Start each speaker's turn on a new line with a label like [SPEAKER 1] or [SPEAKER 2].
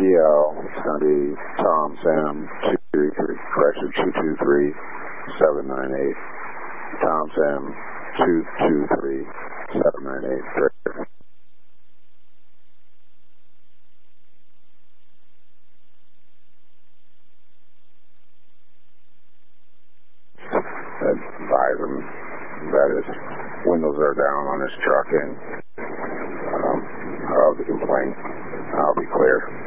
[SPEAKER 1] PL, it's going to be Tom Sam 223, correction 223-798. Tom Sam 223-798. Advise them that his windows are down on his truck and of the complaint. I'll be clear.